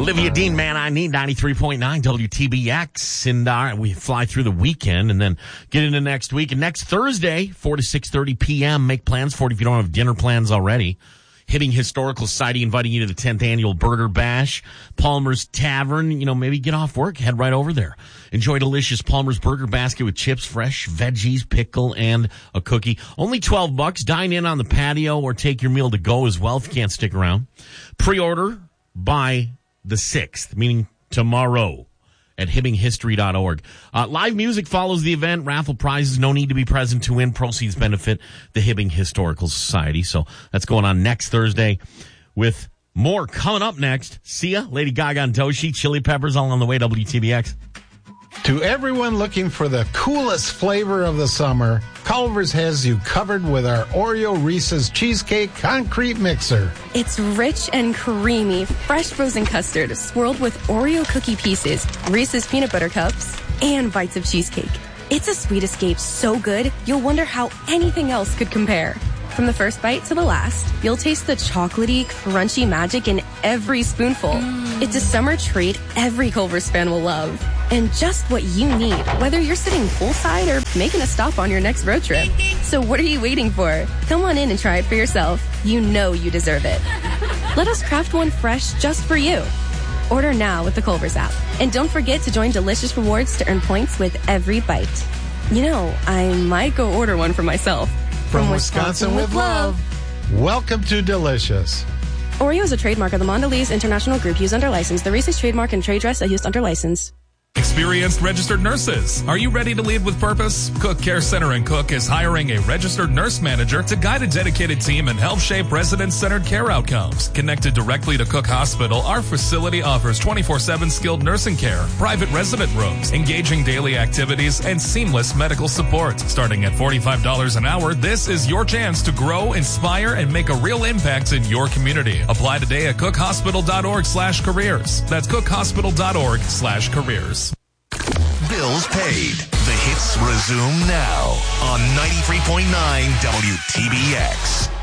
Olivia Dean, Man I Need, 93.9 WTBX. And we fly through the weekend and then get into next week. And next Thursday, 4 to 6:30 p.m., make plans for it if you don't have dinner plans already. Hibbing Historical Society inviting you to the 10th annual Burger Bash. Palmer's Tavern, maybe get off work, head right over there. Enjoy delicious Palmer's Burger Basket with chips, fresh veggies, pickle, and a cookie. Only $12. Dine in on the patio or take your meal to go as well if you can't stick around. Pre-order by the 6th, meaning tomorrow, at hibbinghistory.org. Live music follows the event. Raffle prizes. No need to be present to win. Proceeds benefit the Hibbing Historical Society. So that's going on next Thursday with more coming up next. See ya. Lady Gaga and Doechii, Chili Peppers, all on the way. WTBX. To everyone looking for the coolest flavor of the summer, Culver's has you covered with our Oreo Reese's Cheesecake Concrete Mixer. It's rich and creamy, fresh frozen custard swirled with Oreo cookie pieces, Reese's peanut butter cups, and bites of cheesecake. It's a sweet escape so good, you'll wonder how anything else could compare. From the first bite to the last, you'll taste the chocolatey, crunchy magic in every spoonful. It's a summer treat every Culver's fan will love. And just what you need, whether you're sitting poolside or making a stop on your next road trip. So what are you waiting for? Come on in and try it for yourself. You know you deserve it. Let us craft one fresh just for you. Order now with the Culver's app. And don't forget to join Delicious Rewards to earn points with every bite. I might go order one for myself. From Wisconsin with love. Welcome to Delicious. Oreo is a trademark of the Mondelez International Group used under license. The Reese's trademark and trade dress are used under license. Experienced registered nurses. Are you ready to lead with purpose? Cook Care Center and Cook is hiring a registered nurse manager to guide a dedicated team and help shape resident-centered care outcomes. Connected directly to Cook Hospital, our facility offers 24/7 skilled nursing care, private resident rooms, engaging daily activities, and seamless medical support. Starting at $45 an hour, this is your chance to grow, inspire, and make a real impact in your community. Apply today at cookhospital.org/careers. That's cookhospital.org/careers. Bills paid. The hits resume now on 93.9 WTBX.